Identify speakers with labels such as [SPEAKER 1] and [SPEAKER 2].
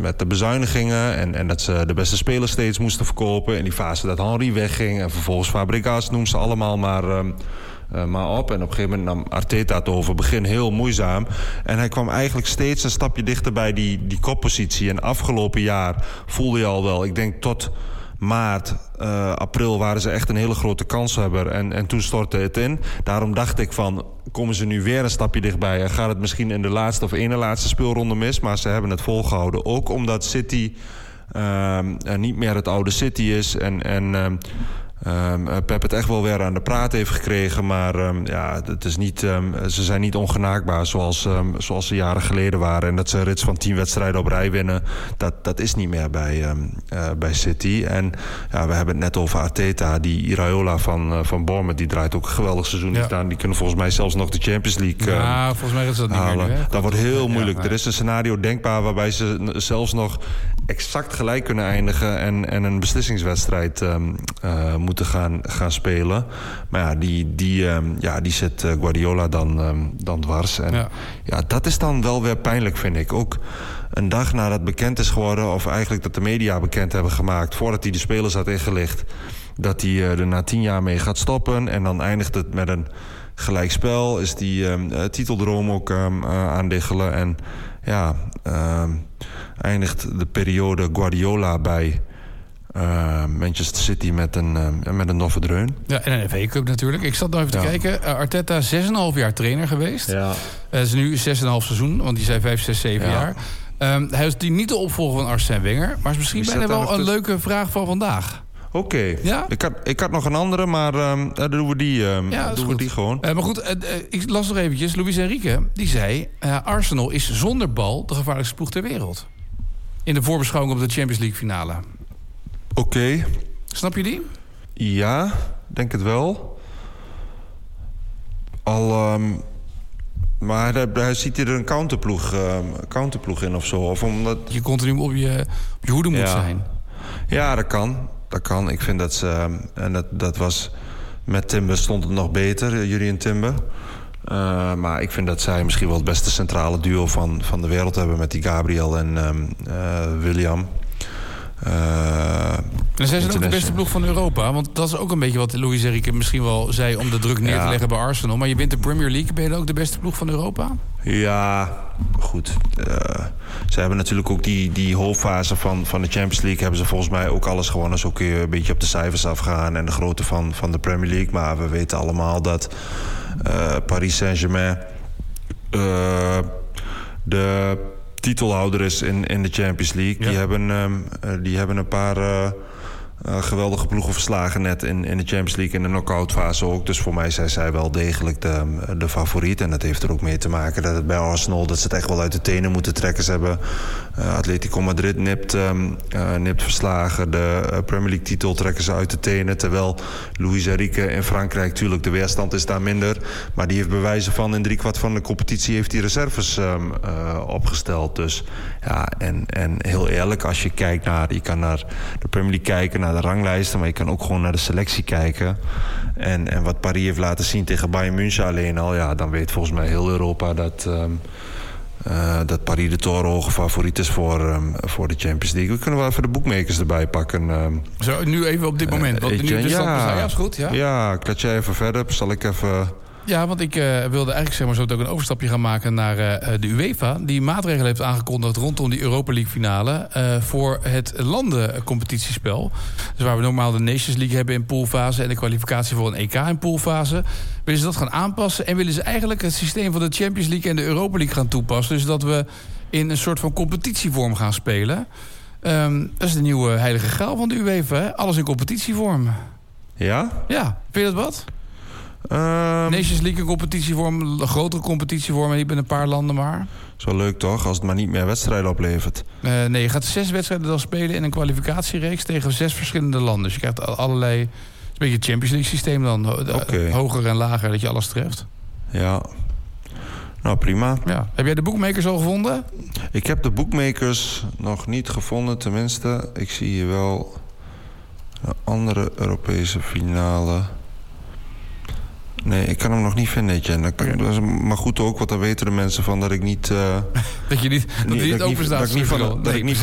[SPEAKER 1] met de bezuinigingen en dat ze de beste spelers steeds moesten verkopen. In die fase dat Henry wegging en vervolgens Fabregas, noem ze allemaal maar op. En op een gegeven moment nam Arteta het over. Begin heel moeizaam. En hij kwam eigenlijk steeds een stapje dichter bij die koppositie. En afgelopen jaar voelde je al wel, ik denk tot maart, april waren ze echt een hele grote kanshebber. En toen stortte het in. Daarom dacht ik van, komen ze nu weer een stapje dichtbij en gaat het misschien in de laatste of ene laatste speelronde mis. Maar ze hebben het volgehouden. Ook omdat City niet meer het oude City is. En Pep het echt wel weer aan de praat heeft gekregen. Maar het is niet, ze zijn niet ongenaakbaar zoals ze jaren geleden waren. En dat ze een rits van 10 wedstrijden op rij winnen, dat is niet meer bij City. En ja, we hebben het net over Arteta. Die Iraola van Bournemouth, die draait ook een geweldig seizoen.
[SPEAKER 2] Ja.
[SPEAKER 1] Die kunnen volgens mij zelfs nog de Champions League
[SPEAKER 2] volgens mij is dat niet
[SPEAKER 1] halen.
[SPEAKER 2] meer nu, hè?
[SPEAKER 1] Dat wordt heel moeilijk.
[SPEAKER 2] nee.
[SPEAKER 1] Er is een scenario denkbaar waarbij ze zelfs nog exact gelijk kunnen eindigen en een beslissingswedstrijd moeten gaan spelen. Maar ja, die zet Guardiola dan dwars. En ja, dat is dan wel weer pijnlijk, vind ik. Ook een dag nadat bekend is geworden, of eigenlijk dat de media bekend hebben gemaakt, voordat hij de spelers had ingelicht, dat hij er na 10 jaar mee gaat stoppen. En dan eindigt het met een gelijkspel. Is die titeldroom ook aan diggelen. En ja, eindigt de periode Guardiola bij Manchester City met een doffe dreun.
[SPEAKER 2] Ja, en een FA Cup natuurlijk. Ik zat nog even te kijken. Arteta 6,5 jaar trainer geweest.
[SPEAKER 1] Ja.
[SPEAKER 2] Dat is nu 6,5 seizoen, want die zei 5, 6, 7 jaar. Hij is niet de opvolger van Arsène Wenger, maar is misschien bijna wel een leuke vraag van vandaag.
[SPEAKER 1] Oké.
[SPEAKER 2] Ja?
[SPEAKER 1] Ik had nog een andere, maar dan doen we die, die gewoon.
[SPEAKER 2] Maar goed, ik las nog eventjes. Luis Enrique, die zei, Arsenal is zonder bal de gevaarlijkste ploeg ter wereld. In de voorbeschouwing op de Champions League finale.
[SPEAKER 1] Oké.
[SPEAKER 2] Snap je die?
[SPEAKER 1] Ja, denk het wel. Maar hij ziet er een counterploeg in of zo. Of omdat
[SPEAKER 2] je continu op je hoede moet zijn.
[SPEAKER 1] Ja, dat kan. Ik vind dat ze... En dat was... Met Timber stond het nog beter, Jurien Timber. Maar ik vind dat zij misschien wel het beste centrale duo van de wereld hebben, met die Gabriel en William.
[SPEAKER 2] En zijn ze ook de beste ploeg van Europa? Want dat is ook een beetje wat Luis Enrique misschien wel zei om de druk neer te leggen bij Arsenal. Maar je wint de Premier League, ben je dan ook de beste ploeg van Europa?
[SPEAKER 1] Ja, goed. Ze hebben natuurlijk ook die hoofdfase van de Champions League, hebben ze volgens mij ook alles gewonnen. Zo kun je een beetje op de cijfers afgaan en de grootte van de Premier League. Maar we weten allemaal dat Paris Saint-Germain de titelhouder is in de Champions League. Ja. Die hebben een paar geweldige ploegen verslagen net in de Champions League, in de knock-out fase ook. Dus voor mij zijn zij wel degelijk de favoriet. En dat heeft er ook mee te maken dat het bij Arsenal, dat ze het echt wel uit de tenen moeten trekken. Ze hebben Atletico Madrid nipt verslagen. De Premier League titel trekken ze uit de tenen. Terwijl Luis Enrique in Frankrijk, tuurlijk, de weerstand is daar minder. Maar die heeft bewijzen van in 3/4 van de competitie heeft hij reserves opgesteld. Dus ja, en heel eerlijk, als je kijkt je kan naar de Premier League kijken, naar de ranglijsten, maar je kan ook gewoon naar de selectie kijken. En wat Paris heeft laten zien tegen Bayern München alleen al, ja, dan weet volgens mij heel Europa dat Paris de torenhoge favoriet is voor de Champions League. We kunnen wel even de bookmakers erbij pakken.
[SPEAKER 2] Zo, nu even op dit moment. Want nu is goed, ja?
[SPEAKER 1] Ja, klet jij even verder. Zal ik even...
[SPEAKER 2] Ja, want ik wilde eigenlijk zo ook een overstapje gaan maken naar de UEFA, die maatregelen heeft aangekondigd rondom die Europa League finale voor het landencompetitiespel. Dus waar we normaal de Nations League hebben in poolfase en de kwalificatie voor een EK in poolfase, willen ze dat gaan aanpassen en willen ze eigenlijk het systeem van de Champions League en de Europa League gaan toepassen. Dus dat we in een soort van competitievorm gaan spelen. Dat is de nieuwe heilige graal van de UEFA, hè? Alles in competitievorm.
[SPEAKER 1] Ja?
[SPEAKER 2] Ja, vind je dat wat? Nations League een competitievorm, een grotere competitievorm en niet met een paar landen maar.
[SPEAKER 1] Is wel leuk toch, als het maar niet meer wedstrijden oplevert.
[SPEAKER 2] Nee, je gaat 6 wedstrijden dan spelen in een kwalificatiereeks tegen 6 verschillende landen. Dus je krijgt allerlei, het is een beetje het Champions League systeem dan. Hoger en lager, dat je alles treft.
[SPEAKER 1] Ja. Nou, prima.
[SPEAKER 2] Ja. Heb jij de bookmakers al gevonden?
[SPEAKER 1] Ik heb de bookmakers nog niet gevonden, tenminste. Ik zie hier wel een andere Europese finale. Nee, ik kan hem nog niet vinden, Etienne. Dat is maar goed ook, want dan weten de mensen van dat ik niet...
[SPEAKER 2] dat je niet open staat.
[SPEAKER 1] Dat ik niet